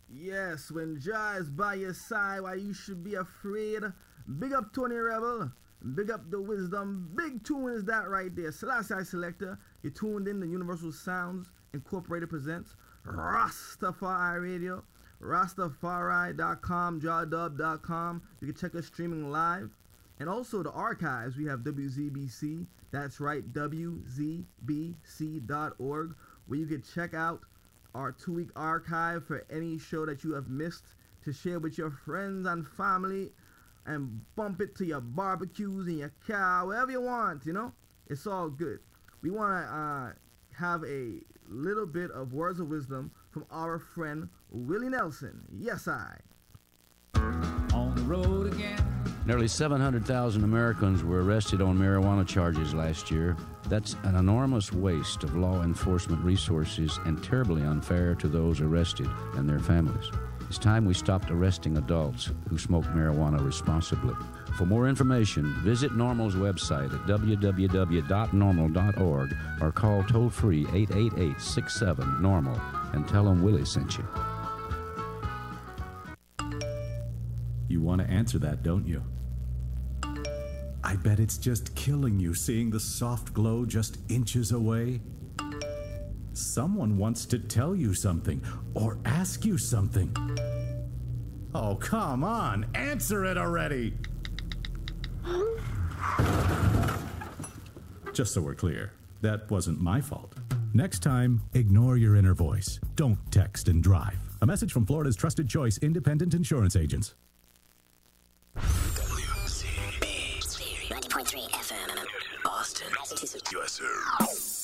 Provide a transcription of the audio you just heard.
Yes, when Jah is by your side, why you should be afraid. Big up Tony Rebel. Big up the wisdom. Big tune is that right there. Selassie Selector. You tuned in to Universal Sounds Incorporated presents Rastafari Radio. Rastafari.com, jahdub.com. You can check us streaming live. And also the archives. We have WZBC. That's right, WZBC.org, where you can check out our 2-week archive for any show that you have missed to share with your friends and family and bump it to your barbecues in your car, wherever you want, you know? It's all good. We want to have a little bit of words of wisdom from our friend Willie Nelson. Yes, I. On the road again. Nearly 700,000 Americans were arrested on marijuana charges last year. That's an enormous waste of law enforcement resources and terribly unfair to those arrested and their families. It's time we stopped arresting adults who smoke marijuana responsibly. For more information, visit NORML's website at www.normal.org or call toll-free 888-67-NORMAL and tell them Willie sent you. You want to answer that, don't you? I bet it's just killing you seeing the soft glow just inches away. Someone wants to tell you something or ask you something. Oh, come on, answer it already! Just so we're clear, that wasn't my fault. Next time, ignore your inner voice. Don't text and drive. A message from Florida's trusted choice independent insurance agents. WCB 90.3 FM, Boston, Massachusetts, USA.